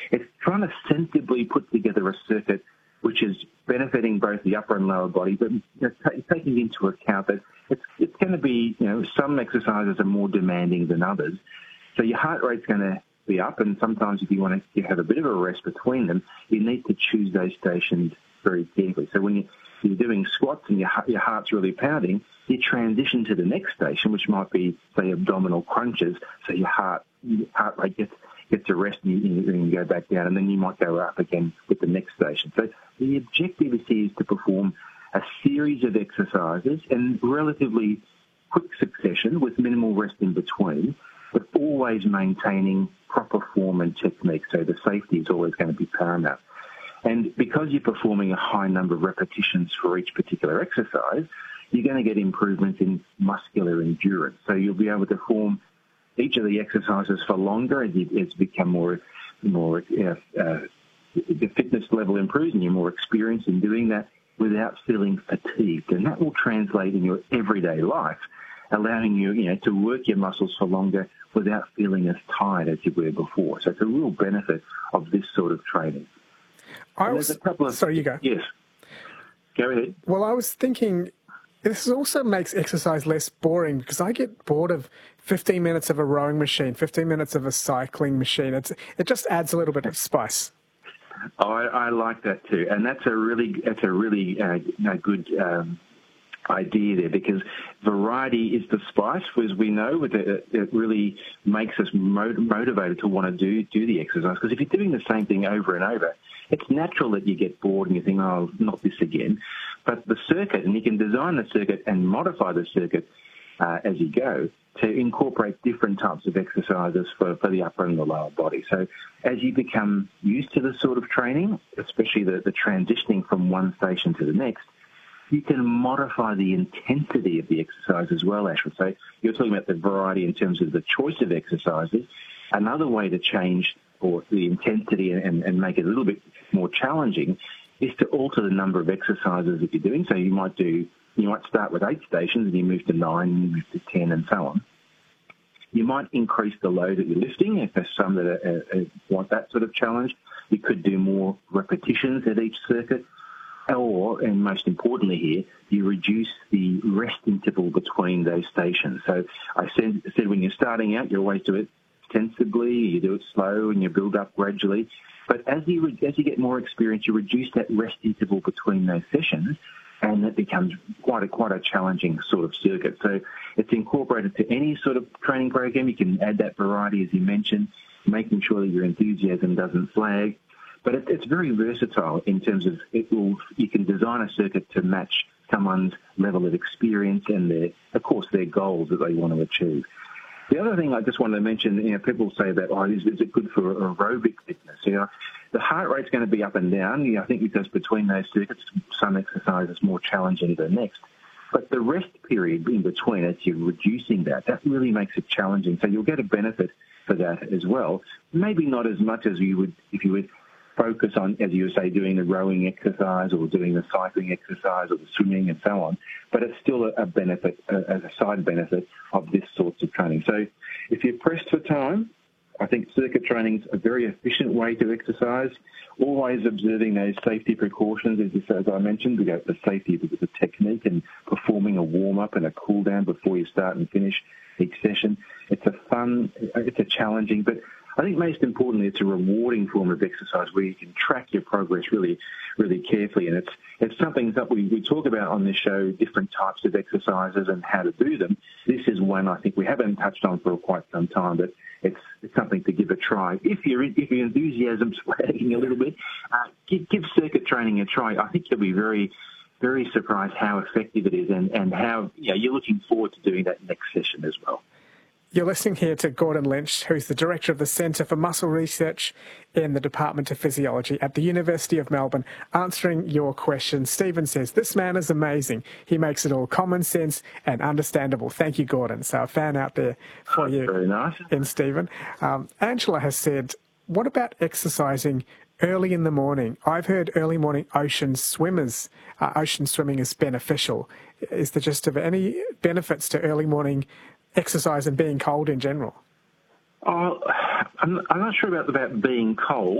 it's trying to sensibly put together a circuit which is benefiting both the upper and lower body, but taking into account that it's going to be, some exercises are more demanding than others. So your heart rate's going to be up, and sometimes if you want to have a bit of a rest between them, you need to choose those stations very carefully. So when you're doing squats and your heart's really pounding, you transition to the next station, which might be, say, abdominal crunches, so your heart rate gets a rest and you go back down, and then you might go up again with the next station. So the objective is to perform a series of exercises in relatively quick succession with minimal rest in between, but always maintaining proper form and technique. So the safety is always going to be paramount. And because you're performing a high number of repetitions for each particular exercise, you're going to get improvements in muscular endurance. So you'll be able to perform each of the exercises for longer as you become the fitness level improves and you're more experienced in doing that without feeling fatigued. And that will translate in your everyday life, allowing you, to work your muscles for longer without feeling as tired as you were before. So it's a real benefit of this sort of training. Sorry, you go. Yes. Go ahead. Well, I was thinking this also makes exercise less boring, because I get bored of 15 minutes of a rowing machine, 15 minutes of a cycling machine. It just adds a little bit of spice. Oh, I like that too, and that's a really good idea there, because variety is the spice, as we know. It really makes us motivated to want to do the exercise, because if you're doing the same thing over and over, it's natural that you get bored and you think, oh, not this again. But the circuit, and you can design the circuit and modify the circuit as you go to incorporate different types of exercises for the upper and the lower body. So as you become used to this sort of training, especially the transitioning from one station to the next, you can modify the intensity of the exercise as well, Ashford. So you're talking about the variety in terms of the choice of exercises. Another way to change or the intensity and make it a little bit more challenging is to alter the number of exercises that you're doing. So you might start with 8 stations and you move to 9, you move to 10 and so on. You might increase the load that you're lifting if there's some that want that sort of challenge. You could do more repetitions at each circuit. Or, and most importantly here, you reduce the rest interval between those stations. So I said when you're starting out, you always do it sensibly, you do it slow, and you build up gradually. But as you get more experience, you reduce that rest interval between those sessions, and it becomes quite a challenging sort of circuit. So it's incorporated to any sort of training program. You can add that variety, as you mentioned, making sure that your enthusiasm doesn't flag. But it's very versatile in terms of you can design a circuit to match someone's level of experience and their goals that they want to achieve. The other thing I just wanted to mention, people say that, is it good for aerobic fitness? The heart rate's going to be up and down, I think, because between those circuits, some exercise is more challenging than the next. But the rest period in between, as you're reducing that really makes it challenging. So you'll get a benefit for that as well. Maybe not as much as you would if you would focus on, as you say, doing the rowing exercise or doing the cycling exercise or the swimming and so on. But it's still a benefit, as a side benefit of this sorts of training. So if you're pressed for time, I think circuit training is a very efficient way to exercise, always observing those safety precautions, as I mentioned, the safety of the technique and performing a warm-up and a cool-down before you start and finish each session. It's a challenging, but I think most importantly, it's a rewarding form of exercise where you can track your progress really, really carefully. And it's something that we talk about on this show, different types of exercises and how to do them. This is one I think we haven't touched on for quite some time, but it's something to give a try. If your enthusiasm's flagging a little bit, give circuit training a try. I think you'll be very, very surprised how effective it is and how you're looking forward to doing that next session as well. You're listening here to Gordon Lynch, who's the Director of the Centre for Muscle Research in the Department of Physiology at the University of Melbourne, answering your questions. Stephen says, this man is amazing. He makes it all common sense and understandable. Thank you, Gordon. So a fan out there for you. Very nice. In Stephen. Angela has said, what about exercising early in the morning? I've heard early morning ocean swimming is beneficial. Is there just any benefits to early morning exercise and being cold in general? I'm not sure about being cold.